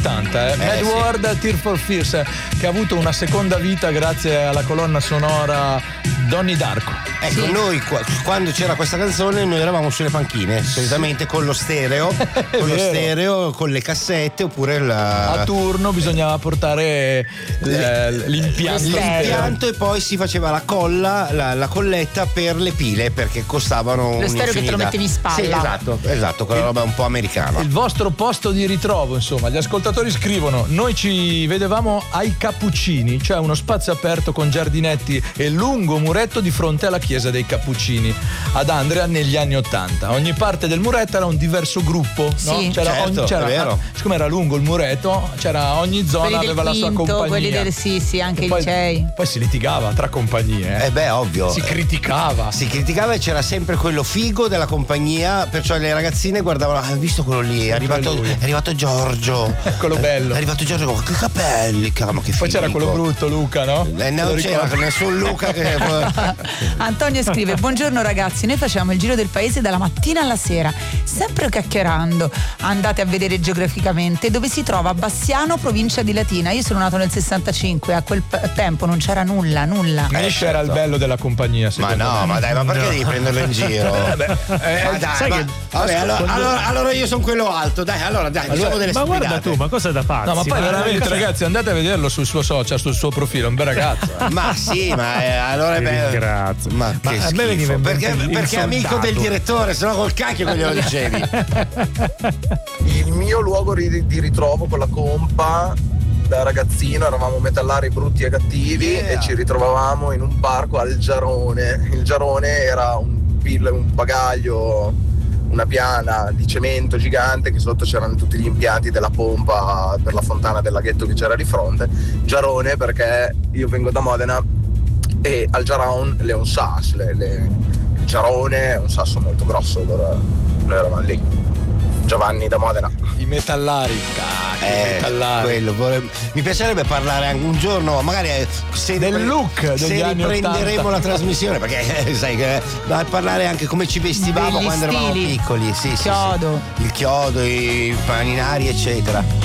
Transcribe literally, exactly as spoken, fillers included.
ottanta, eh. Eh, Mad sì. World, Tear for Fears, che ha avuto una seconda vita grazie alla colonna sonora Donnie Darko. Ecco, Sì. noi qua- quando c'era questa canzone noi eravamo sulle panchine, solitamente con lo stereo, con lo vero. stereo, con le cassette oppure la, A turno bisognava portare eh, l'impianto. l'impianto e poi si faceva la colla, la, la colletta per le pile perché costavano Lo stereo che te lo un'infinità. mettevi in spalla. Sì, esatto, esatto, quella roba un po' americana. Il vostro posto di ritrovo, insomma, gli ascoltatori scrivono: noi ci vedevamo ai Cappuccini, cioè uno spazio aperto con giardinetti e lungo muretto di fronte alla chiesa dei Cappuccini ad Andria negli anni ottanta. Ogni parte del muretto era un diverso gruppo, no? Sì. C'era Certo, ogni, c'era, è vero. siccome era lungo il muretto, c'era ogni zona Quelli del aveva la sua quinto, compagnia. quelli del sì, sì, anche E i poi, licei. poi si litigava tra compagnie, eh. Eh beh, ovvio. si criticava. Si criticava e c'era sempre quello figo della compagnia, perciò le ragazzine guardavano, ah, hai visto quello lì, è arrivato, lui. è arrivato Giorgio. Quello bello. È arrivato Giorgio, con che capelli, cavolo, che figo. Poi c'era quello brutto, Luca, no? Eh, Te non lo c'era ricordi? nessun Luca che. Antonio scrive: buongiorno ragazzi, noi facciamo il giro del paese dalla mattina alla sera, sempre chiacchierando. Andate a vedere geograficamente dove si trova Bassiano, provincia di Latina. Io sono nato nel sessantacinque, a quel p- tempo non c'era nulla, nulla. Eh, certo. era il bello della compagnia, Ma secondo no, me. ma dai, ma perché devi prenderlo in giro? Eh, beh, eh, ma dai, sai ma- che- vabbè, allora, quando- allora, allora io sono quello alto, dai, allora dai, diciamo delle Ma guarda stupidate. tu, ma cosa da pazzi? No, ma poi veramente, cosa- ragazzi, andate a vederlo sul suo social, sul suo profilo, è un bel ragazzo. eh. Ma sì, ma eh, allora è Ti bello. ringrazio. Ma, Ma che a me schifo. veniva in perché, mente il perché è amico soldato. del direttore, sennò col cacchio che glielo dicevi. Il mio luogo di, di ritrovo con la compa da ragazzino, eravamo metallari brutti e cattivi Yeah. e ci ritrovavamo in un parco al Giarone. Il Giarone era un, pil- un bagaglio, una piana di cemento gigante che sotto c'erano tutti gli impianti della pompa per la fontana del laghetto che c'era di fronte. Giarone perché io vengo da Modena e al Giaron le un sas, le, le, il Giarone è un sasso molto grosso, allora noi eravamo lì. Giovanni da Modena. I metallari, cacchio, i Eh, metallari. quello, vole- mi piacerebbe parlare anche un giorno, magari eh, se Del ripre- look se degli anni riprenderemo ottanta. la trasmissione, perché eh, sai che da parlare anche come ci vestivamo Degli quando eravamo stili. piccoli, sì, sì, sì. Chiodo. Il chiodo, i paninari, eccetera.